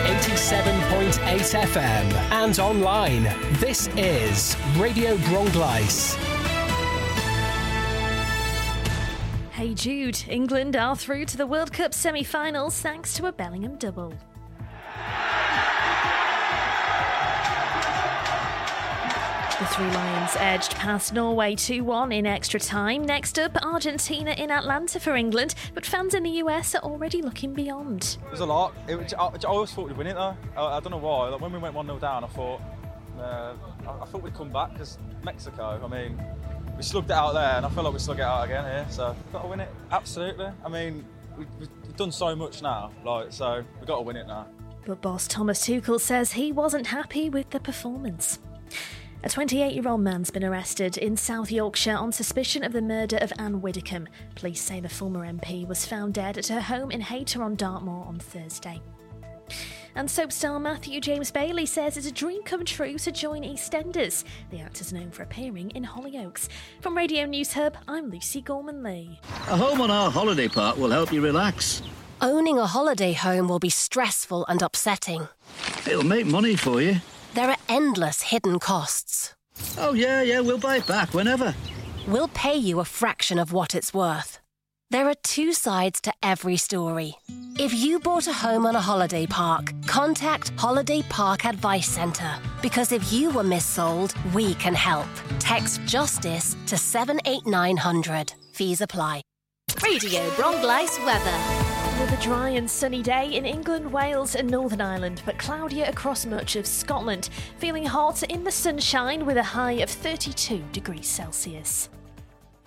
87.8 FM and online. This is Radio Bronglais. Hey Jude, England are through to the World Cup semi-finals thanks to a Bellingham double. The Three Lions edged past Norway 2-1 in extra time. Next up, Argentina in Atlanta for England, but fans in the US are already looking beyond. It was a lot. I always thought we'd win it though. I don't know why. Like, when we went 1-0 down, I thought we'd come back because Mexico, we slugged it out there and I feel like we slug it out again here. So we've got to win it, absolutely. We've done so much now, so we've got to win it now. But boss Thomas Tuchel says he wasn't happy with the performance. A 28-year-old man's been arrested in South Yorkshire on suspicion of the murder of Anne Widdecombe. Police say the former MP was found dead at her home in Hayter on Dartmoor on Thursday. And soap star Matthew James Bailey says it's a dream come true to join EastEnders. The actor's known for appearing in Hollyoaks. From Radio News Hub, I'm Lucy Gorman-Lee. A home on our holiday park will help you relax. Owning a holiday home will be stressful and upsetting. It'll make money for you. There are endless hidden costs. Oh, yeah, we'll buy it back whenever. We'll pay you a fraction of what it's worth. There are two sides to every story. If you bought a home on a holiday park, contact Holiday Park Advice Centre. Because if you were missold, we can help. Text JUSTICE to 78900. Fees apply. Radio Bronglais weather. With a dry and sunny day in England, Wales and Northern Ireland, but cloudier across much of Scotland. Feeling hot in the sunshine with a high of 32 degrees Celsius.